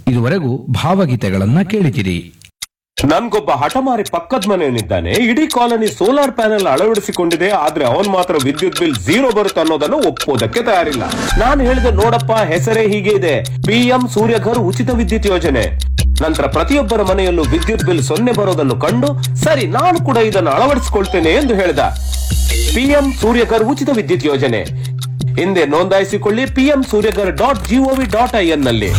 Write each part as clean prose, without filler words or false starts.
ಇದುವರೆಗೂ ಭಾವಗೀತೆಗಳನ್ನ ಕೇಳಿದಿರಿ. ನನ್ಗೊಬ್ಬ ಹಠಮಾರಿ ಪಕ್ಕದ ಮನೆಯಲ್ಲಿದ್ದಾನೆ. ಇಡೀ ಕಾಲನಿ ಸೋಲಾರ್ ಪ್ಯಾನೆಲ್ ಅಳವಡಿಸಿಕೊಂಡಿದೆ, ಆದ್ರೆ ಅವನ್ ಮಾತ್ರ ವಿದ್ಯುತ್ ಬಿಲ್ 0 ಬರುತ್ತೆ ಅನ್ನೋದನ್ನು ಒಪ್ಪೋದಕ್ಕೆ ತಯಾರಿಲ್ಲ. ನಾನು ಹೇಳಿದೆ, ನೋಡಪ್ಪ, ಹೆಸರೇ ಹೀಗೆ ಇದೆ, PM ಸೂರ್ಯಘರ್ ಉಚಿತ ವಿದ್ಯುತ್ ಯೋಜನೆ. ನಂತರ ಪ್ರತಿಯೊಬ್ಬರ ಮನೆಯಲ್ಲೂ ವಿದ್ಯುತ್ ಬಿಲ್ 0 ಬರೋದನ್ನು ಕಂಡು, ಸರಿ ನಾನು ಕೂಡ ಇದನ್ನು ಅಳವಡಿಸಿಕೊಳ್ತೇನೆ ಎಂದು ಹೇಳಿದ. PM ಸೂರ್ಯಘರ್ ಉಚಿತ ವಿದ್ಯುತ್ ಯೋಜನೆ ಹಿಂದೆ ನೋಂದಾಯಿಸಿಕೊಳ್ಳಿ pmsuryaghar.gov.in ನಲ್ಲಿ.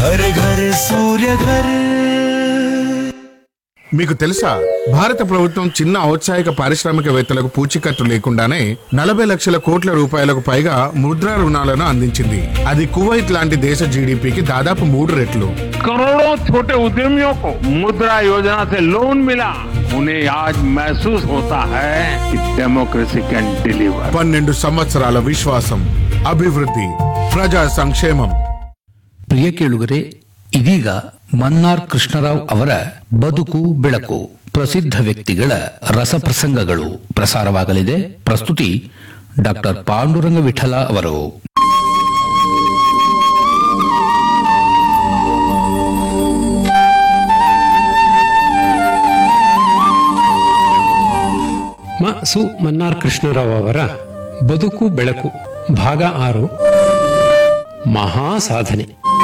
మీకు తెలుసా, భారత ప్రభుత్వం చిన్న ఔత్సాహిక పారిశ్రామికవేత్తలకు పూచీకత్తు లేకుండానే 40 లక్షల కోట్ల రూపాయలకు పైగా ముద్రా రుణాలను అందించింది. అది కువైట్ లాంటి దేశ జీడీపీకి దాదాపు 3 రెట్లు. करोड़ों छोटे उद्यमियों को मुद्रा योजना से लोन मिला. उन्हें आज महसूस होता है कि डेमोक्रेसी कैन डिलीवर. 12 సంవత్సరాల విశ్వాసం, అభివృద్ధి, ప్రజా సంక్షేమం. ಪ್ರಿಯ ಕೇಳುಗರೆ, ಇದೀಗ ಮನ್ನಾರ್ ಕೃಷ್ಣರಾವ್ ಅವರ ಬದುಕು ಬೆಳಕು ಪ್ರಸಿದ್ಧ ವ್ಯಕ್ತಿಗಳ ರಸಪ್ರಸಂಗಗಳು ಪ್ರಸಾರವಾಗಲಿದೆ. ಪ್ರಸ್ತುತಿ ಡಾಕ್ಟರ್ ಪಾಂಡುರಂಗ ವಿಠಲ ಅವರು. ಸು ಮನ್ನಾರ್ ಕೃಷ್ಣರಾವ್ ಅವರ ಬದುಕು ಬೆಳಕು ಭಾಗ 6, ಮಹಾ ಸಾಧನೆ.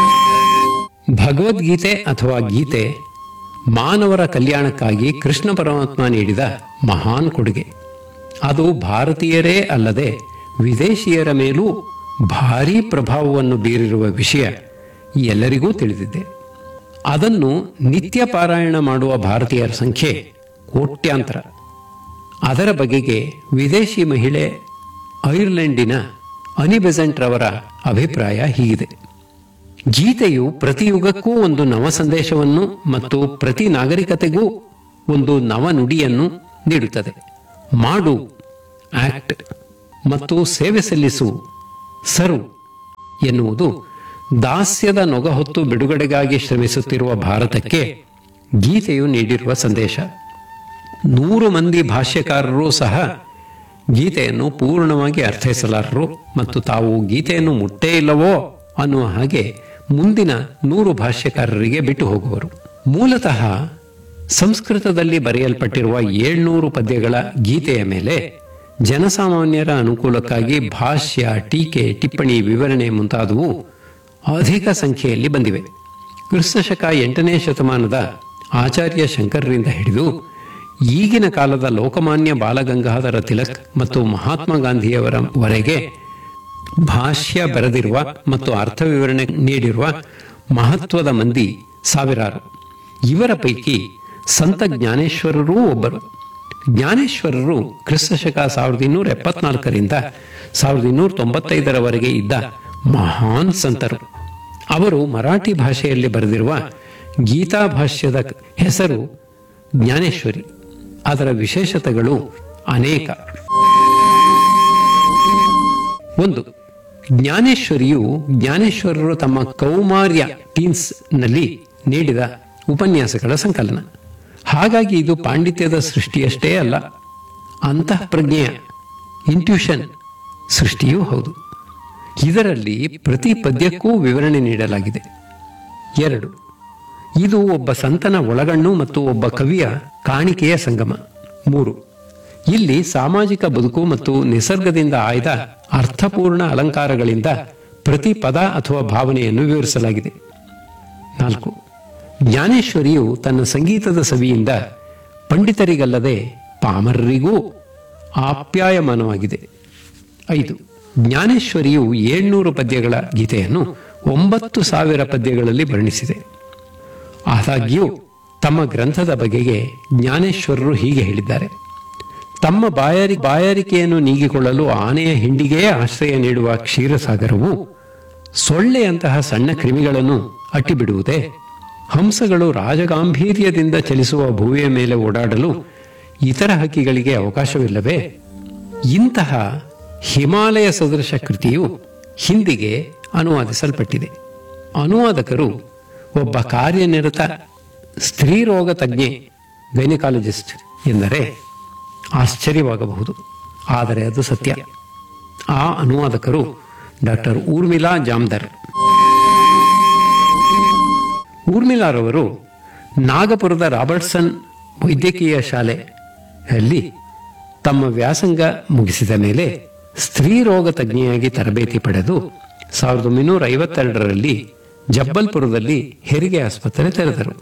ಭಗವದ್ಗೀತೆ ಅಥವಾ ಗೀತೆ ಮಾನವರ ಕಲ್ಯಾಣಕ್ಕಾಗಿ ಕೃಷ್ಣ ಪರಮಾತ್ಮ ನೀಡಿದ ಮಹಾನ್ ಕೊಡುಗೆ. ಅದು ಭಾರತೀಯರೇ ಅಲ್ಲದೆ ವಿದೇಶಿಯರ ಮೇಲೂ ಭಾರೀ ಪ್ರಭಾವವನ್ನು ಬೀರಿರುವ ವಿಷಯ ಎಲ್ಲರಿಗೂ ತಿಳಿದಿದೆ. ಅದನ್ನು ನಿತ್ಯ ಪಾರಾಯಣ ಮಾಡುವ ಭಾರತೀಯರ ಸಂಖ್ಯೆ ಕೋಟ್ಯಾಂತರ. ಅದರ ಬಗೆಗೆ ವಿದೇಶಿ ಮಹಿಳೆ ಐರ್ಲೆಂಡಿನ ಅನಿ ಬೆಸೆಂಟ್ ರವರ ಅಭಿಪ್ರಾಯ ಹೀಗಿದೆ: ಗೀತೆಯು ಪ್ರತಿ ಯುಗಕ್ಕೂ ಒಂದು ನವ ಸಂದೇಶವನ್ನು ಮತ್ತು ಪ್ರತಿ ನಾಗರಿಕತೆಗೂ ಒಂದು ನವ ನುಡಿಯನ್ನು ನೀಡುತ್ತದೆ. ಮಾಡು, ಆಕ್ಟ್, ಮತ್ತು ಸೇವೆ ಸಲ್ಲಿಸು, ಸರ್ವ್ ಎನ್ನುವುದು ದಾಸ್ಯದ ನೊಗಹೊತ್ತು ಬಿಡುಗಡೆಗಾಗಿ ಶ್ರಮಿಸುತ್ತಿರುವ ಭಾರತಕ್ಕೆ ಗೀತೆಯು ನೀಡಿರುವ ಸಂದೇಶ. 100 ಮಂದಿ ಭಾಷ್ಯಕಾರರು ಸಹ ಗೀತೆಯನ್ನು ಪೂರ್ಣವಾಗಿ ಅರ್ಥೈಸಲಾರರು ಮತ್ತು ತಾವು ಗೀತೆಯನ್ನು ಮುಟ್ಟೇ ಇಲ್ಲವೋ ಅನ್ನುವ ಹಾಗೆ ಮುಂದಿನ 100 ಭಾಷ್ಯಕಾರರಿಗೆ ಬಿಟ್ಟು ಹೋಗುವರು. ಮೂಲತಃ ಸಂಸ್ಕೃತದಲ್ಲಿ ಬರೆಯಲ್ಪಟ್ಟಿರುವ 700 ಪದ್ಯಗಳ ಗೀತೆಯ ಮೇಲೆ ಜನಸಾಮಾನ್ಯರ ಅನುಕೂಲಕ್ಕಾಗಿ ಭಾಷ್ಯ, ಟೀಕೆ, ಟಿಪ್ಪಣಿ, ವಿವರಣೆ ಮುಂತಾದವು ಅಧಿಕ ಸಂಖ್ಯೆಯಲ್ಲಿ ಬಂದಿವೆ. ಕ್ರಿಸ್ತಶಕ 8ನೇ ಶತಮಾನದ ಆಚಾರ್ಯ ಶಂಕರರಿಂದ ಹಿಡಿದು ಈಗಿನ ಕಾಲದ ಲೋಕಮಾನ್ಯ ಬಾಲಗಂಗಾಧರ ತಿಲಕ್ ಮತ್ತು ಮಹಾತ್ಮ ಗಾಂಧಿಯವರವರೆಗೆ ಭಾಷ್ಯ ಬರೆದಿರುವ ಮತ್ತು ಅರ್ಥ ವಿವರಣೆ ನೀಡಿರುವ ಮಹತ್ವದ ಮಂದಿ ಸಾವಿರಾರು. ಇವರ ಪೈಕಿ ಸಂತ ಜ್ಞಾನೇಶ್ವರರೂ ಒಬ್ಬರು. ಜ್ಞಾನೇಶ್ವರರು ಕ್ರಿಸ್ತಶಕ 1274ರಿಂದ 1295ರವರೆಗೆ ಇದ್ದ ಮಹಾನ್ ಸಂತರು. ಅವರು ಮರಾಠಿ ಭಾಷೆಯಲ್ಲಿ ಬರೆದಿರುವ ಗೀತಾ ಭಾಷ್ಯದ ಹೆಸರು ಜ್ಞಾನೇಶ್ವರಿ. ಅದರ ವಿಶೇಷತೆಗಳು ಅನೇಕ. 1. ಜ್ಞಾನೇಶ್ವರಿಯು ಜ್ಞಾನೇಶ್ವರರು ತಮ್ಮ ಕೌಮಾರ್ಯ ಟೀನ್ಸ್ ನಲ್ಲಿ ನೀಡಿದ ಉಪನ್ಯಾಸಗಳ ಸಂಕಲನ. ಹಾಗಾಗಿ ಇದು ಪಾಂಡಿತ್ಯದ ಸೃಷ್ಟಿಯಷ್ಟೇ ಅಲ್ಲ, ಅಂತಃಪ್ರಜ್ಞೆಯ ಇಂಟ್ಯೂಷನ್ ಸೃಷ್ಟಿಯೂ ಹೌದು. ಇದರಲ್ಲಿ ಪ್ರತಿ ಪದ್ಯಕ್ಕೂ ವಿವರಣೆ ನೀಡಲಾಗಿದೆ. 2. ಇದು ಒಬ್ಬ ಸಂತನ ಒಳಗಣ್ಣು ಮತ್ತು ಒಬ್ಬ ಕವಿಯ ಕಾಣಿಕೆಯ ಸಂಗಮ. 3. ಇಲ್ಲಿ ಸಾಮಾಜಿಕ ಬದುಕು ಮತ್ತು ನಿಸರ್ಗದಿಂದ ಆಯ್ದ ಅರ್ಥಪೂರ್ಣ ಅಲಂಕಾರಗಳಿಂದ ಪ್ರತಿ ಪದ ಅಥವಾ ಭಾವನೆಯನ್ನು ವಿವರಿಸಲಾಗಿದೆ. 4. ಜ್ಞಾನೇಶ್ವರಿಯು ತನ್ನ ಸಂಗೀತದ ಸವಿಯಿಂದ ಪಂಡಿತರಿಗಲ್ಲದೆ ಪಾಮರರಿಗೂ ಆಪ್ಯಾಯಮಾನವಾಗಿದೆ. 5. ಜ್ಞಾನೇಶ್ವರಿಯು 700 ಪದ್ಯಗಳ ಗೀತೆಯನ್ನು 9000 ಪದ್ಯಗಳಲ್ಲಿ ವರ್ಣಿಸಿದೆ. ಆದಾಗ್ಯೂ ತಮ್ಮ ಗ್ರಂಥದ ಬಗೆಗೆ ಜ್ಞಾನೇಶ್ವರರು ಹೀಗೆ ಹೇಳಿದ್ದಾರೆ: ತಮ್ಮ ಬಾಯಾರಿಕೆಯನ್ನು ನೀಗಿಕೊಳ್ಳಲು ಆನೆಯ ಹಿಂಡಿಗೆಯೇ ಆಶ್ರಯ ನೀಡುವ ಕ್ಷೀರಸಾಗರವು ಸೊಳ್ಳೆಯಂತಹ ಸಣ್ಣ ಕ್ರಿಮಿಗಳನ್ನು ಅಟ್ಟಿಬಿಡುವುದೇ? ಹಂಸಗಳು ರಾಜಗಾಂಭೀರ್ಯದಿಂದ ಚಲಿಸುವ ಭೂಮಿಯ ಮೇಲೆ ಓಡಾಡಲು ಇತರ ಹಕ್ಕಿಗಳಿಗೆ ಅವಕಾಶವಿಲ್ಲವೇ? ಇಂತಹ ಹಿಮಾಲಯ ಸದೃಶ ಕೃತಿಯು ಹಿಂದಿಗೆ ಅನುವಾದಿಸಲ್ಪಟ್ಟಿದೆ. ಅನುವಾದಕರು ಒಬ್ಬ ಕಾರ್ಯನಿರತ ಸ್ತ್ರೀರೋಗ ತಜ್ಞೆ, ಗೈನಕಾಲಜಿಸ್ಟ್ ಎಂದರೆ ಆಶ್ಚರ್ಯವಾಗಬಹುದು, ಆದರೆ ಅದು ಸತ್ಯ. ಆ ಅನುವಾದಕರು ಡಾಕ್ಟರ್ ಊರ್ಮಿಳಾ ಜಾಮದಾರ್. ಊರ್ಮಿಳಾ ಊರ್ಮಿಳಾರವರು ನಾಗಪುರದ ರಾಬರ್ಟ್ಸನ್ ವೈದ್ಯಕೀಯ ಶಾಲೆಯಲ್ಲಿ ತಮ್ಮ ವ್ಯಾಸಂಗ ಮುಗಿಸಿದ ಮೇಲೆ ಸ್ತ್ರೀ ರೋಗ ತಜ್ಞೆಯಾಗಿ ತರಬೇತಿ ಪಡೆದು 1952ರಲ್ಲಿ ಜಬ್ಬಲ್ಪುರದಲ್ಲಿ ಹೆರಿಗೆ ಆಸ್ಪತ್ರೆ ತೆರೆದರು.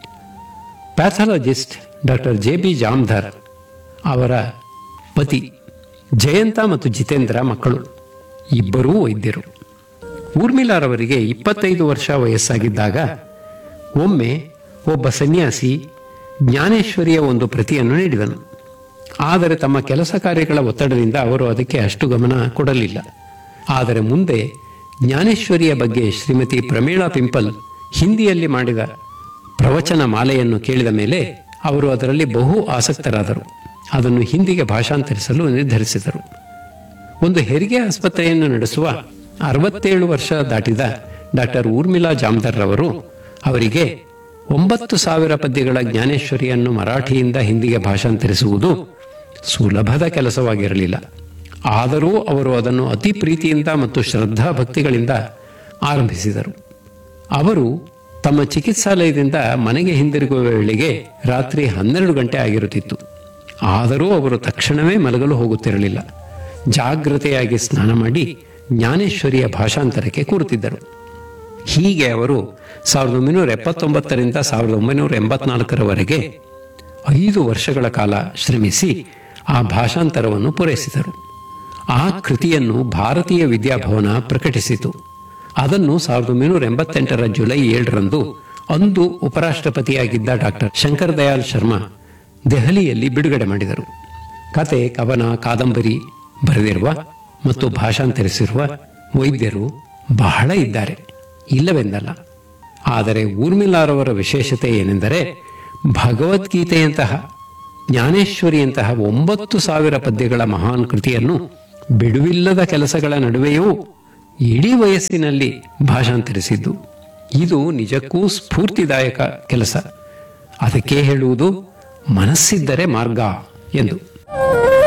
Pathologist doctor ಜೆ.ಬಿ. ಜಾಮದಾರ್ ಅವರ ಪತಿ ಜಯಂತ ಮತ್ತು ಜಿತೇಂದ್ರ ಮಕ್ಕಳು, ಇಬ್ಬರೂ ವೈದ್ಯರು. ಊರ್ಮಿಳಾರವರಿಗೆ 25 ವರ್ಷ ವಯಸ್ಸಾಗಿದ್ದಾಗ ಒಮ್ಮೆ ಒಬ್ಬ ಸನ್ಯಾಸಿ ಜ್ಞಾನೇಶ್ವರಿಯ ಒಂದು ಪ್ರತಿಯನ್ನು ನೀಡಿದನು. ಆದರೆ ತಮ್ಮ ಕೆಲಸ ಕಾರ್ಯಗಳ ಒತ್ತಡದಿಂದ ಅವರು ಅದಕ್ಕೆ ಅಷ್ಟು ಗಮನ ಕೊಡಲಿಲ್ಲ. ಆದರೆ ಮುಂದೆ ಜ್ಞಾನೇಶ್ವರಿಯ ಬಗ್ಗೆ ಶ್ರೀಮತಿ ಪ್ರಮೀಳಾ ಪಿಂಪಲ್ ಹಿಂದಿಯಲ್ಲಿ ಮಾಡಿದ ಪ್ರವಚನ ಮಾಲೆಯನ್ನು ಕೇಳಿದ ಮೇಲೆ ಅವರು ಅದರಲ್ಲಿ ಬಹು ಆಸಕ್ತರಾದರು. ಅದನ್ನು ಹಿಂದಿಗೆ ಭಾಷಾಂತರಿಸಲು ನಿರ್ಧರಿಸಿದರು. ಒಂದು ಹೆರಿಗೆ ಆಸ್ಪತ್ರೆಯನ್ನು ನಡೆಸುವ 67 ವರ್ಷ ದಾಟಿದ ಡಾಕ್ಟರ್ ಊರ್ಮಿಳಾ ಜಾಮದಾರ್ ರವರು ಅವರಿಗೆ 9,000 ಪದ್ಯಗಳ ಜ್ಞಾನೇಶ್ವರಿಯನ್ನು ಮರಾಠಿಯಿಂದ ಹಿಂದಿಗೆ ಭಾಷಾಂತರಿಸುವುದು ಸುಲಭದ ಕೆಲಸವಾಗಿರಲಿಲ್ಲ. ಆದರೂ ಅವರು ಅದನ್ನು ಅತಿ ಪ್ರೀತಿಯಿಂದ ಮತ್ತು ಶ್ರದ್ಧಾ ಭಕ್ತಿಗಳಿಂದ ಆರಂಭಿಸಿದರು. ಅವರು ತಮ್ಮ ಚಿಕಿತ್ಸಾಲಯದಿಂದ ಮನೆಗೆ ಹಿಂದಿರುಗುವ ವೇಳೆಗೆ ರಾತ್ರಿ 12 ಗಂಟೆ ಆಗಿರುತ್ತಿತ್ತು. ಆದರೂ ಅವರು ತಕ್ಷಣವೇ ಮಲಗಲು ಹೋಗುತ್ತಿರಲಿಲ್ಲ. ಜಾಗ್ರತೆಯಾಗಿ ಸ್ನಾನ ಮಾಡಿ ಜ್ಞಾನೇಶ್ವರಿಯ ಭಾಷಾಂತರಕ್ಕೆ ಕೂರುತ್ತಿದ್ದರು. ಹೀಗೆ ಅವರು 1979ರಿಂದ 1984ರವರೆಗೆ 5 ವರ್ಷಗಳ ಕಾಲ ಶ್ರಮಿಸಿ ಆ ಭಾಷಾಂತರವನ್ನು ಪೂರೈಸಿದರು. ಆ ಕೃತಿಯನ್ನು ಭಾರತೀಯ ವಿದ್ಯಾಭವನ ಪ್ರಕಟಿಸಿತು. ಅದನ್ನು 1988ರ ಜುಲೈ 7ರಂದು ಅಂದು ಉಪರಾಷ್ಟ್ರಪತಿಯಾಗಿದ್ದ ಡಾಕ್ಟರ್ ಶಂಕರ್ ದಯಾಳ್ ಶರ್ಮಾ ದೆಹಲಿಯಲ್ಲಿ ಬಿಡುಗಡೆ ಮಾಡಿದರು. ಕತೆ, ಕವನ, ಕಾದಂಬರಿ ಬರೆದಿರುವ ಮತ್ತು ಭಾಷಾಂತರಿಸಿರುವ ವೈದ್ಯರು ಬಹಳ ಇದ್ದಾರೆ, ಇಲ್ಲವೆಂದಲ್ಲ. ಆದರೆ ಊರ್ಮಿಳಾರವರ ವಿಶೇಷತೆ ಏನೆಂದರೆ ಭಗವದ್ಗೀತೆಯಂತಹ, ಜ್ಞಾನೇಶ್ವರಿಯಂತಹ 9,000 ಪದ್ಯಗಳ ಮಹಾನ್ ಕೃತಿಯನ್ನು ಬಿಡುವಿಲ್ಲದ ಕೆಲಸಗಳ ನಡುವೆಯೂ ಇಡೀ ವಯಸ್ಸಿನಲ್ಲಿ ಭಾಷಾಂತರಿಸಿದ್ದು. ಇದು ನಿಜಕ್ಕೂ ಸ್ಫೂರ್ತಿದಾಯಕ ಕೆಲಸ. ಅದಕ್ಕೆ ಹೇಳುವುದು ಮನಸ್ಸಿದ್ದರೆ ಮಾರ್ಗ ಎಂದು.